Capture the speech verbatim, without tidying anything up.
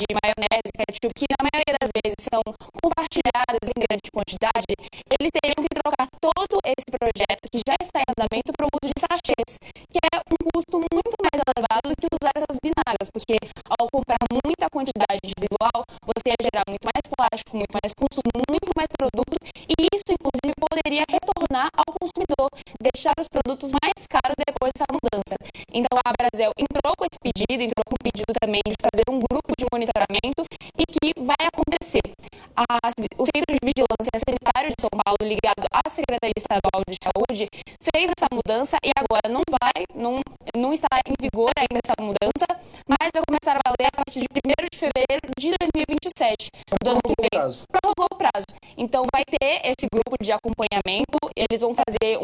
de maionese, ketchup, que na maioria das vezes são compartilhadas em grande quantidade, eles teriam que trocar todo esse projeto que já está em andamento para o uso de sachês, que é um custo muito mais elevado do que usar essas bisnagas, porque ao comprar muita quantidade individual, você ia gerar muito mais plástico, muito mais custo, muito mais produto, e isso, inclusive, poderia retornar ao consumidor, deixar os produtos mais caros depois dessa mudança. Então, a Abrazel entrou com esse pedido, entrou com o pedido também de fazer um grupo de monitoramento e que vai acontecer. A, o Centro de Vigilância Sanitária de São Paulo, ligado à Secretaria Estadual de Saúde, fez essa mudança e agora não vai, não, não está em vigor ainda essa mudança, mas vai começar a valer a partir de primeiro de fevereiro de dois mil e vinte e sete, do ano que vem. Prorrogou o prazo. Então, vai ter esse grupo de acompanhamento, eles vão fazer